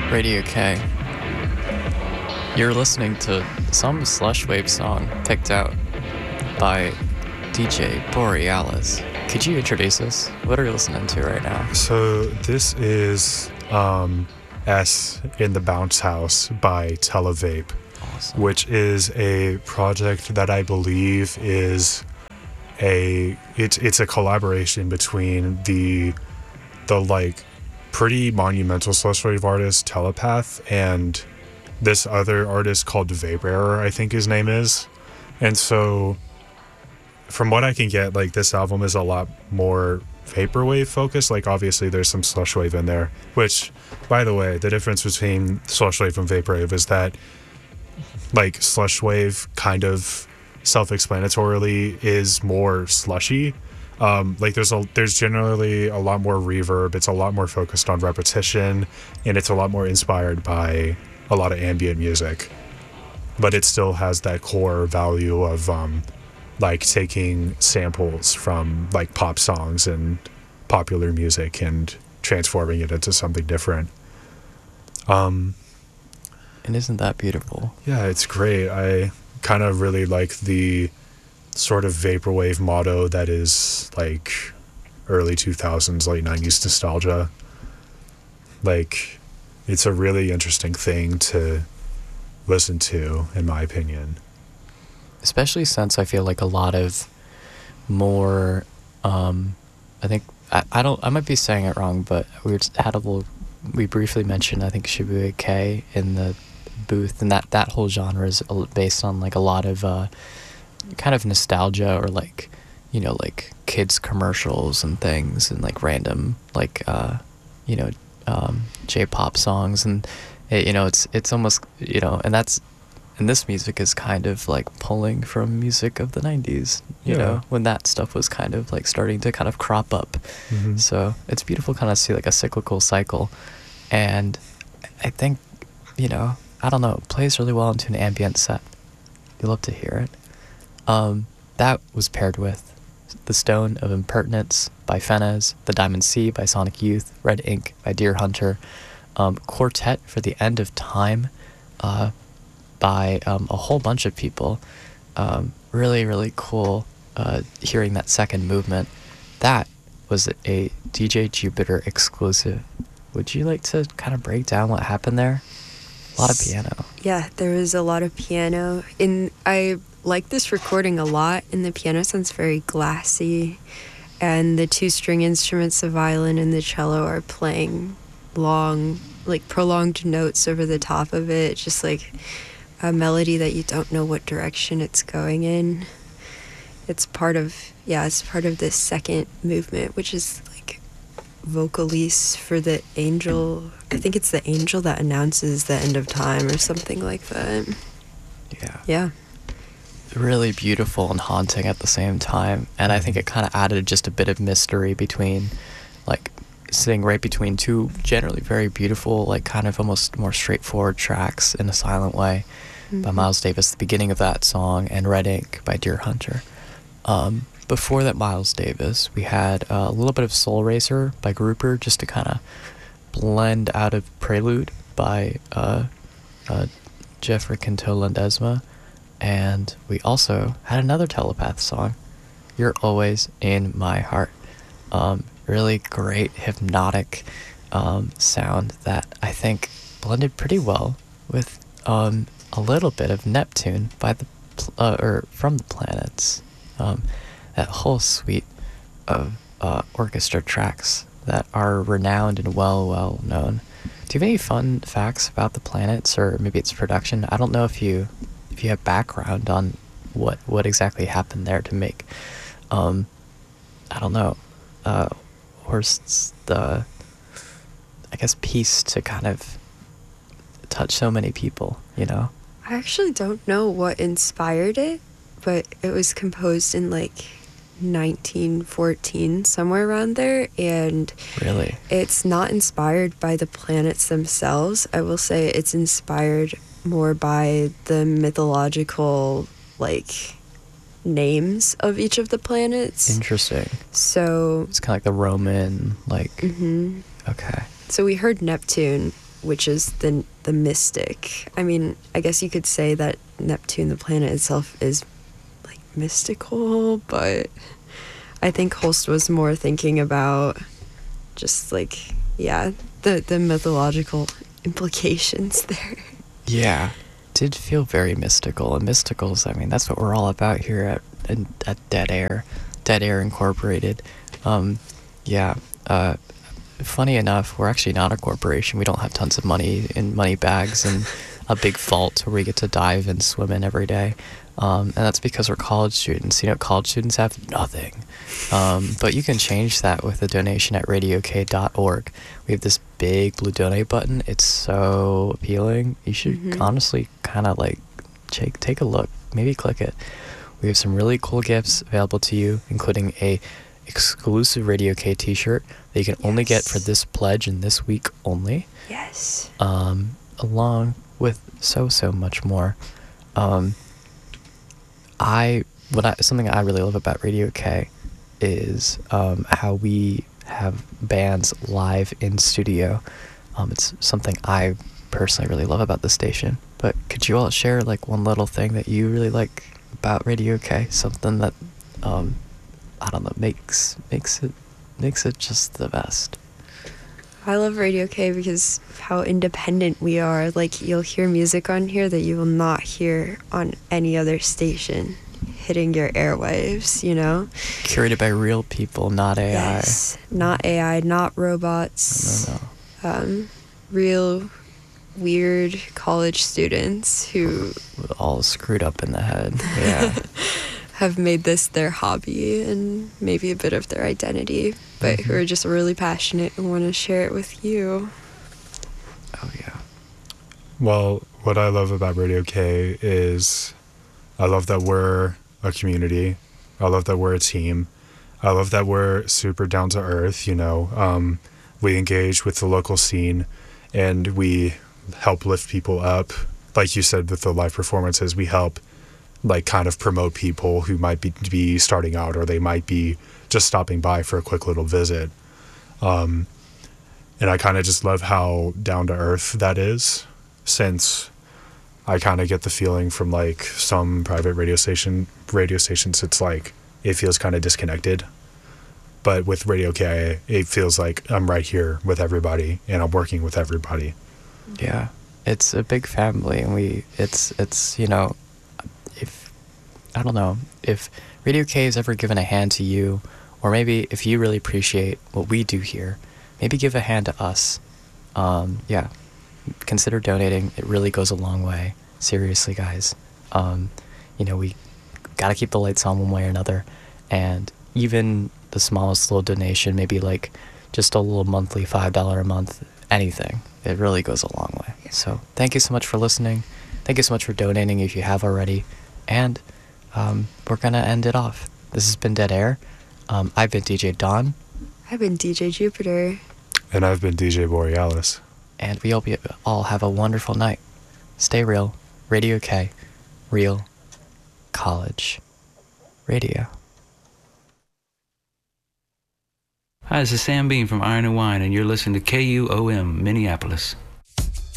Radio K. You're listening to some Slushwave song picked out by DJ Borealis. Could you introduce us? What are you listening to right now? So this is S in the Bounce House by Televape, Awesome. which is a project that I believe is it's a collaboration between the like pretty monumental slushwave artist Telepath and this other artist called Vaporera, I think his name is. And so from what I can get, like, this album is a lot more vaporwave focused. Like, obviously there's some slushwave in there, which, by the way, the difference between slushwave and vaporwave is that, like, slushwave kind of self-explanatorily is more slushy. Like, there's generally a lot more reverb. It's a lot more focused on repetition, and it's a lot more inspired by a lot of ambient music. But it still has that core value of like taking samples from like pop songs and popular music and transforming it into something different. And isn't that beautiful? Yeah, it's great. I kind of really like the sort of vaporwave motto that is like early 2000s, late 90s nostalgia. Like, it's a really interesting thing to listen to, in my opinion. Especially since I feel like a lot of more, I think, I might be saying it wrong, but we briefly mentioned, I think, Shibuya K in the booth, and that whole genre is based on like a lot of kind of nostalgia, or like, you know, like kids commercials and things, and like random like you know, J-pop songs, and it's almost, you know, and this music is kind of like pulling from music of the 90s, you know, when that stuff was kind of like starting to kind of crop up. Mm-hmm. So it's beautiful kind of see like a cyclical cycle, and I think, you know, I don't know, it plays really well into an ambient set. You love to hear it. That was paired with The Stone of Impertinence by Fenez, The Diamond Sea by Sonic Youth, Red Ink by Deer Hunter, Quartet for the End of Time by a whole bunch of people. Really, really cool hearing that second movement. That was a DJ Jupiter exclusive. Would you like to kind of break down what happened there? A lot of piano. Yeah, there was a lot of piano. I like this recording a lot, and the piano sounds very glassy, and the two string instruments, the violin and the cello, are playing long, like prolonged notes over the top of it, just like a melody that you don't know what direction it's going in. It's part of this second movement, which is like vocalise for the angel. I think it's the angel that announces the end of time or something like that. Yeah. Really beautiful and haunting at the same time, and I think it kind of added just a bit of mystery between, like, sitting right between two generally very beautiful, like, kind of almost more straightforward tracks in a silent way by Miles Davis, the beginning of that song, and Red Ink by Deer Hunter. Before that Miles Davis, we had a little bit of Soul Racer by Grouper, just to kind of blend out of Prelude by Jeffrey Quinto Ledesma. And we also had another Telepath song, You're Always in My Heart. Really great hypnotic sound that I think blended pretty well with a little bit of Neptune by from the Planets. That whole suite of orchestra tracks that are renowned and well known. Do you have any fun facts about the Planets, or maybe its production? I don't know if you have background on what exactly happened there to make, I don't know, Horst's I guess piece to kind of touch so many people, you know? I actually don't know what inspired it, but it was composed in like 1914, somewhere around there, and Really? It's not inspired by the planets themselves. I will say it's inspired more by the mythological, like, names of each of the planets. Interesting. So it's kind of like the Roman, like... Mm-hmm. Okay. So we heard Neptune, which is the mystic. I mean, I guess you could say that Neptune, the planet itself, is like mystical, but I think Holst was more thinking about just like, yeah, the mythological implications there. Yeah, did feel very mystical, and mysticals, I mean, that's what we're all about here at Dead Air Incorporated. Yeah, funny enough, we're actually not a corporation. We don't have tons of money in money bags and a big vault where we get to dive and swim in every day. And that's because we're college students. You know, college students have nothing. But you can change that with a donation at radiok.org. We have this big blue donate button. It's so appealing. You should honestly kind of like take a look. Maybe click it. We have some really cool gifts available to you, including a exclusive Radio K t-shirt that you can only get for this pledge and this week only. Yes. Along with so much more. Something I really love about Radio K is how we have bands live in studio. It's something I personally really love about the station. But could you all share like one little thing that you really like about Radio K? Something that I don't know, makes it just the best. I love Radio K because of how independent we are. Like, you'll hear music on here that you will not hear on any other station hitting your airwaves, you know? Curated by real people, not AI. Yes, not AI, not robots. No. Real weird college students who all screwed up in the head. Yeah. have made this their hobby and maybe a bit of their identity, but who are just really passionate and want to share it with you. Oh, yeah. Well, what I love about Radio K is I love that we're a community. I love that we're a team. I love that we're super down to earth, you know. We engage with the local scene and we help lift people up. Like you said, with the live performances, we help like kind of promote people who might be starting out, or they might be just stopping by for a quick little visit. And I kind of just love how down to earth that is, since I kind of get the feeling from like some private radio stations, it's like it feels kind of disconnected. But with Radio K, it feels like I'm right here with everybody and I'm working with everybody. Yeah, it's a big family, and it's you know, I don't know, if Radio K has ever given a hand to you, or maybe if you really appreciate what we do here, maybe give a hand to us. Yeah, consider donating. It really goes a long way. Seriously, guys. You know, we gotta keep the lights on one way or another, and even the smallest little donation, maybe like just a little monthly $5 a month, anything, it really goes a long way. So thank you so much for listening. Thank you so much for donating if you have already. And we're going to end it off. This has been Dead Air. I've been DJ Don. I've been DJ Jupiter. And I've been DJ Borealis. And we hope you all have a wonderful night. Stay real. Radio K. Real College Radio. Hi, this is Sam Bean from Iron and Wine, and you're listening to KUOM Minneapolis.